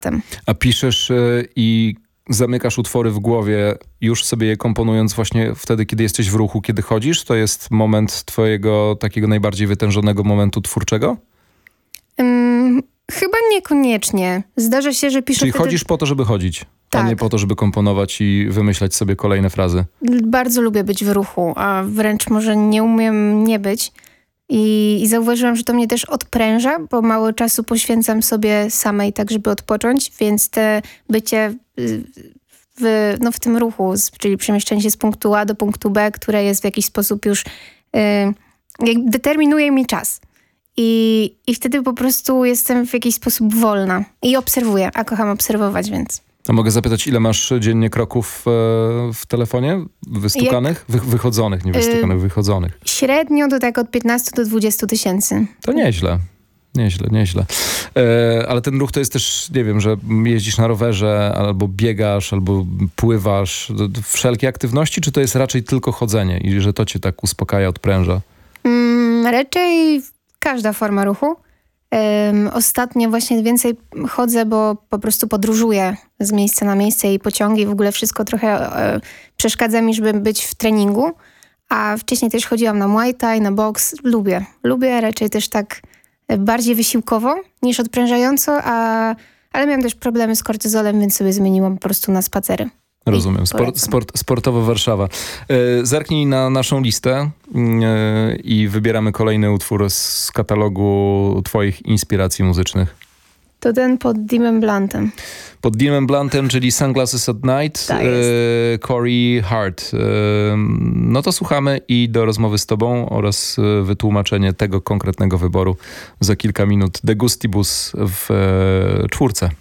Blattem. A piszesz i zamykasz utwory w głowie, już sobie je komponując właśnie wtedy, kiedy jesteś w ruchu, kiedy chodzisz? To jest moment twojego takiego najbardziej wytężonego momentu twórczego? Chyba niekoniecznie. Zdarza się, że piszę Czyli wtedy... chodzisz po to, żeby chodzić, Tak. a nie po to, żeby komponować i wymyślać sobie kolejne frazy. Bardzo lubię być w ruchu, a wręcz może nie umiem nie być. I zauważyłam, że to mnie też odpręża, bo mało czasu poświęcam sobie samej tak, żeby odpocząć, więc te bycie w tym ruchu, czyli przemieszczenie się z punktu A do punktu B, które jest w jakiś sposób już determinuje mi czas. I wtedy po prostu jestem w jakiś sposób wolna i obserwuję, a kocham obserwować, więc... A mogę zapytać, ile masz dziennie kroków w telefonie? Wystukanych? Wychodzonych, nie wystukanych, wychodzonych. Średnio to tak od 15 do 20 tysięcy. To nieźle. Nieźle. Ale ten ruch to jest też, nie wiem, że jeździsz na rowerze, albo biegasz, albo pływasz. Wszelkie aktywności, czy to jest raczej tylko chodzenie i że to cię tak uspokaja, odpręża? Raczej każda forma ruchu. Ostatnio właśnie więcej chodzę, bo po prostu podróżuję z miejsca na miejsce i pociągi, w ogóle wszystko trochę przeszkadza mi, żeby być w treningu. A wcześniej też chodziłam na Muay Thai, na boks. Lubię raczej też tak bardziej wysiłkowo niż odprężająco, ale miałam też problemy z kortyzolem, więc sobie zmieniłam po prostu na spacery. Rozumiem. Sportowa Warszawa. Zerknij na naszą listę i wybieramy kolejny utwór z katalogu twoich inspiracji muzycznych. To ten pod Dimem Bluntem. Pod Dimem Bluntem, czyli Sunglasses at Night, Tak Corey Hart. No to słuchamy i do rozmowy z tobą oraz wytłumaczenie tego konkretnego wyboru za kilka minut. De Gustibus w czwórce.